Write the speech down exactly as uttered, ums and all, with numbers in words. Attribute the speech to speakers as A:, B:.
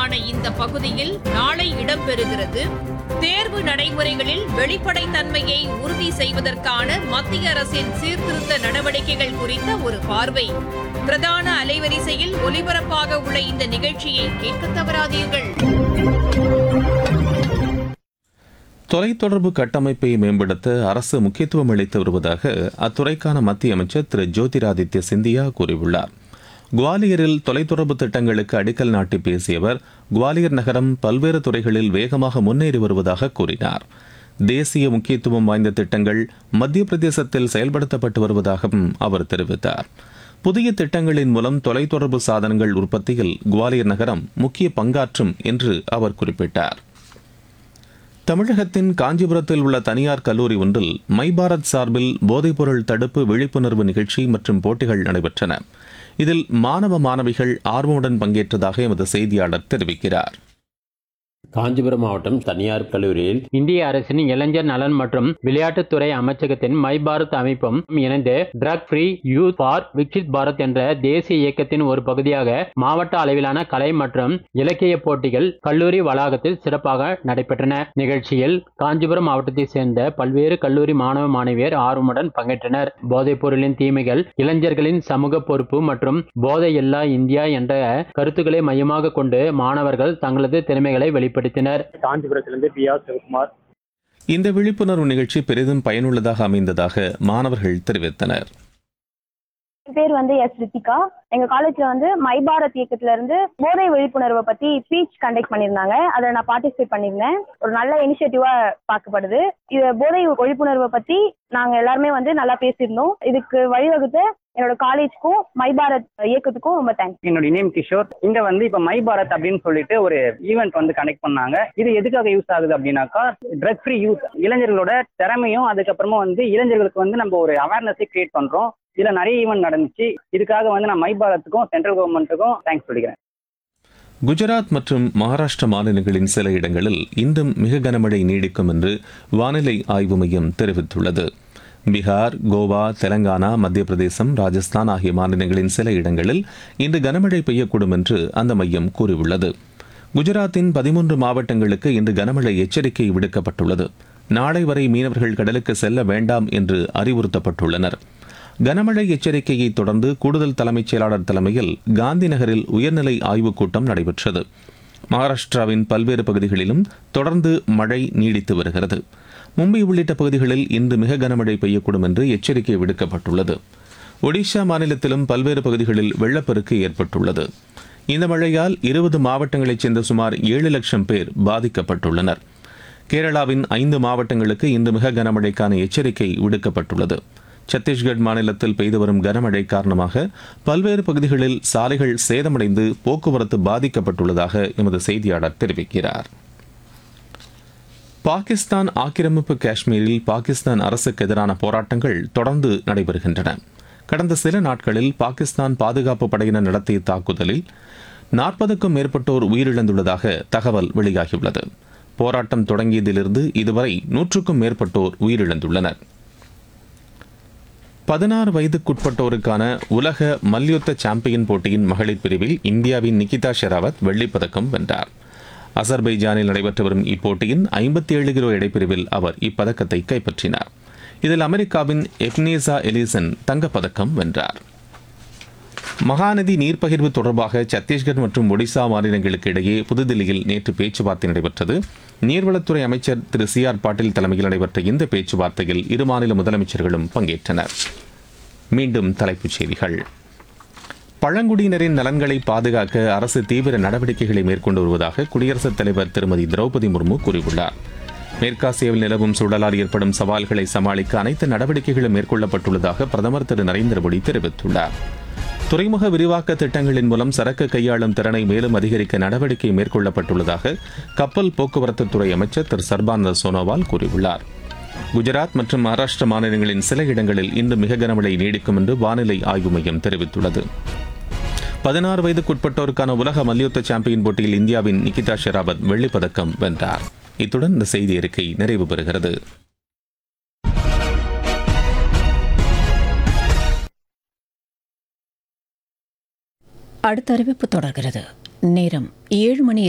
A: உங்களுக்கான இந்த பகுதியில் நாளை இடம்பெறுகிறது தேர்வு நடைமுறைகளில் வெளிப்படைத்தன்மையை உறுதி செய்வதற்கான மத்திய அரசின் சீர்திருத்த நடவடிக்கைகள் குறித்த ஒரு பார்வை. பிரதான அலைவரிசையில் ஒலிபரப்பாக உள்ள இந்த நிகழ்ச்சியை கேட்க தவறாதீர்கள்.
B: தொலைத்தொடர்பு கட்டமைப்பை மேம்படுத்த அரசு முக்கியத்துவம் அளித்து வருவதாக அத்துறைக்கான மத்திய அமைச்சர் திரு ஜோதிராதித்ய சிந்தியா கூறியுள்ளார். குவாலியரில் தொலைத்தொடர்பு திட்டங்களுக்கு அடிக்கல் நாட்டி பேசிய அவர், குவாலியர் நகரம் பல்வேறு துறைகளில் வேகமாக முன்னேறி வருவதாக கூறினார். தேசிய முக்கியத்துவம் வாய்ந்த திட்டங்கள் மத்திய பிரதேசத்தில் செயல்படுத்தப்பட்டு வருவதாகவும் அவர் தெரிவித்தார். புதிய திட்டங்களின் மூலம் தொலைத்தொடர்பு சாதனங்கள் உற்பத்தியில் குவாலியர் நகரம் முக்கிய பங்காற்றும் என்று அவர் குறிப்பிட்டார். தமிழகத்தின் காஞ்சிபுரத்தில் உள்ள தனியார் கல்லூரி ஒன்றில் மை பாரத் சார்பில் போதைப்பொருள் தடுப்பு விழிப்புணர்வு நிகழ்ச்சி மற்றும் போட்டிகள் நடைபெற்றன. இதில் மாணவ மாணவிகள் ஆர்வமுடன் பங்கேற்றதாக எமது செய்தியாளர் தெரிவிக்கிறார்.
C: காஞ்சிபுரம் மாவட்டம் தனியார் கல்லூரியில் இந்திய அரசின் இளைஞர் நலன் மற்றும் விளையாட்டுத்துறை அமைச்சகத்தின் மை பாரத் அமைப்பும் இணைந்து drug free youth for Viksit Bharat என்ற தேசிய இயக்கத்தின் ஒரு பகுதியாக மாவட்ட அளவிலான கலை மற்றும் இலக்கிய போட்டிகள் கல்லூரி வளாகத்தில் சிறப்பாக நடைபெற்றன. நிகழ்ச்சியில் காஞ்சிபுரம் மாவட்டத்தை சேர்ந்த பல்வேறு கல்லூரி மாணவ மாணவியர் ஆர்வமுடன் பங்கேற்றனர். போதைப் பொருளின் தீமைகள், இளைஞர்களின் சமூக பொறுப்பு மற்றும் போதை இல்லா இந்தியா என்ற கருத்துக்களை மையமாக கொண்டு மாணவர்கள் தங்களது திறமைகளை வெளிப்படுத்தினர்.
D: காஞ்சிபுரத்திலிருந்து பி ஆர் சிவகுமார்.
B: இந்த விழிப்புணர்வு நிகழ்ச்சி பெரிதும் பயனுள்ளதாக அமைந்ததாக மாணவர்கள் தெரிவித்தனர்.
E: பேர் வந்து எஸ் ரித்திகா. எங்க காலேஜ்ல வந்து மை பாரத் இயக்கத்துல இருந்து போதை விழிப்புணர்வை பத்தி ஸ்பீச் கண்டக்ட் பண்ணிருந்தாங்க. அதுல நான் பார்ட்டிசிபேட் பண்ணிருந்தேன். ஒரு நல்ல இனிஷியேட்டிவா பார்க்கப்படுது. இது போதை விழிப்புணர்வை பத்தி நாங்க எல்லாருமே வந்து நல்லா பேசியிருந்தோம். இதுக்கு வழிவகுத்த என்னோட காலேஜ்க்கும் மை பாரத் இயக்கத்துக்கும் ரொம்ப தேங்க்ஸ்.
D: என்னோட நேம் கிஷோர். இங்க வந்து இப்ப மை பாரத் அப்படின்னு சொல்லிட்டு ஒரு ஈவெண்ட் வந்து கனெக்ட் பண்ணாங்க. இது எதுக்காக யூஸ் ஆகுது அப்படின்னாக்கா, ட்ரக் ஃப்ரீ யூத், இளைஞர்களோட திறமையும் அதுக்கப்புறமா வந்து இளைஞர்களுக்கு வந்து நம்ம ஒரு அவேர்னஸை கிரியேட் பண்றோம். இதுல நிறைய ஈவெண்ட் நடந்துச்சு. இதுக்காக வந்து நான் மை பாரத்துக்கும் சென்ட்ரல் கவர்மெண்ட்டுக்கும் தேங்க்ஸ் சொல்லிக்கிறேன்.
B: குஜராத் மற்றும் மகாராஷ்டிரா மாநிலங்களின் சில இடங்களில் இன்றும் மிக கனமழை நீடிக்கும் என்று வானிலை ஆய்வு மையம் தெரிவித்துள்ளது. பீகார், கோவா, தெலங்கானா, மத்திய பிரதேசம், ராஜஸ்தான் ஆகிய மாநிலங்களின் சில இடங்களில் இன்று கனமழை பெய்யக்கூடும் என்று அந்த மையம் கூறியுள்ளது. குஜராத்தின் பதிமூன்று மாவட்டங்களுக்கு இன்று கனமழை எச்சரிக்கை விடுக்கப்பட்டுள்ளது. நாளை வரை மீனவர்கள் கடலுக்கு செல்ல வேண்டாம் என்று அறிவுறுத்தப்பட்டுள்ளனர். கனமழை எச்சரிக்கையை தொடர்ந்து கூடுதல் தலைமைச் செயலாளர் தலைமையில் காந்தி நகரில் உயர்நிலை ஆய்வுக் கூட்டம் நடைபெற்றது. மகாராஷ்டிராவின் பல்வேறு பகுதிகளிலும் தொடர்ந்து மழை நீடித்து வருகிறது. மும்பை உள்ளிட்ட பகுதிகளில் இன்று மிக கனமழை பெய்யக்கூடும் என்று எச்சரிக்கை விடுக்கப்பட்டுள்ளது. ஒடிஷா மாநிலத்திலும் பல்வேறு பகுதிகளில் வெள்ளப்பெருக்கு ஏற்பட்டுள்ளது. இந்த மழையால் இருபது மாவட்டங்களைச் சேர்ந்த சுமார் ஏழு லட்சம் பேர் பாதிக்கப்பட்டுள்ளனர். கேரளாவின் ஐந்து மாவட்டங்களுக்கு இன்று மிக கனமழைக்கான எச்சரிக்கை விடுக்கப்பட்டுள்ளது. சத்தீஸ்கட் மாநிலத்தில் பெய்து வரும் கனமழை காரணமாக பல்வேறு பகுதிகளில் சாலைகள் சேதமடைந்து போக்குவரத்து பாதிக்கப்பட்டுள்ளதாக எமது செய்தியாளர் தெரிவிக்கிறார். பாகிஸ்தான் ஆக்கிரமிப்பு காஷ்மீரில் பாகிஸ்தான் அரசுக்கு எதிரான போராட்டங்கள் தொடர்ந்து நடைபெறுகின்றன. கடந்த சில நாட்களில் பாகிஸ்தான் பாதுகாப்பு படையினர் நடத்திய தாக்குதலில் நாற்பதுக்கும் மேற்பட்டோர் உயிரிழந்துள்ளதாக தகவல் வெளியாகியுள்ளது. போராட்டம் தொடங்கியதிலிருந்து இதுவரை நூற்றுக்கும் மேற்பட்டோர் உயிரிழந்துள்ளனர். பதினாறு வயதுக்குட்பட்டோருக்கான உலக மல்யுத்த சாம்பியன் போட்டியின் மகளிர் பிரிவில் இந்தியாவின் நிகிதா ஷெராவத் வெள்ளிப்பதக்கம் வென்றார். அசர்பைஜானில் நடைபெற்று வரும் இப்போட்டியின் ஐம்பத்தி ஏழு கிலோ எடைப்பிரிவில் அவர் இப்பதக்கத்தை கைப்பற்றினார். இதில் அமெரிக்காவின் எப்னேசா எலிசன் தங்கப்பதக்கம் வென்றார். மகாநதி நீர்ப்பகிர்வு தொடர்பாக சத்தீஸ்கர் மற்றும் ஒடிசா மாநிலங்களுக்கு இடையே புதுதில்லியில் நேற்று பேச்சுவார்த்தை நடைபெற்றது. நீர்வளத்துறை அமைச்சர் திரு சி ஆர் பாட்டீல் தலைமையில் நடைபெற்ற இந்த பேச்சுவார்த்தையில் இரு மாநில முதலமைச்சர்களும் பங்கேற்றனர். மீண்டும் தலைப்புச் செய்திகள். பழங்குடியினரின் நலன்களை பாதுகாக்க அரசு தீவிர நடவடிக்கைகளை மேற்கொண்டு வருவதாக குடியரசுத் தலைவர் திருமதி திரௌபதி முர்மு கூறியுள்ளார். மேற்காசியாவில் நிலவும் சூழலால் ஏற்படும் சவால்களை சமாளிக்க அனைத்து நடவடிக்கைகளும் மேற்கொள்ளப்பட்டுள்ளதாக பிரதமர் திரு நரேந்திர மோடி தெரிவித்துள்ளார். துறைமுக விரிவாக்க திட்டங்களின் மூலம் சரக்கு கையாளும் திறனை மேலும் அதிகரிக்க நடவடிக்கை மேற்கொள்ளப்பட்டுள்ளதாக கப்பல் போக்குவரத்து துறை அமைச்சர் திரு சர்பானந்த சோனோவால் கூறியுள்ளார். குஜராத் மற்றும் மகாராஷ்டிரா மாநிலங்களின் சில இடங்களில் இன்று மிக கனமழை நீடிக்கும் என்று வானிலை ஆய்வு மையம் தெரிவித்துள்ளது. பதினாறு வயதுக்குட்பட்டோருக்கான உலக மல்யுத்த சாம்பியன் போட்டியில் இந்தியாவின் நிகிதா ஷெராவத் வெள்ளிப்பதக்கம் வென்றார். இத்துடன் இந்த செய்தி அறிக்கை நிறைவு பெறுகிறது.
F: அடுத்த அறிவிப்பு தொடர்கிறது. நேரம் ஏழு மணி